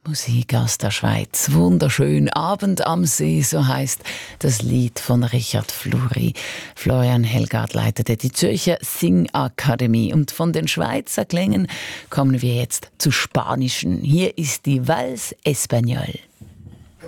Musik aus der Schweiz. Wunderschön. Abend am See, so heißt das Lied von Richard Fluri. Florian Helgard leitete die Zürcher Singakademie. Und von den Schweizer Klängen kommen wir jetzt zu Spanischen. Hier ist die Vals Espagnol.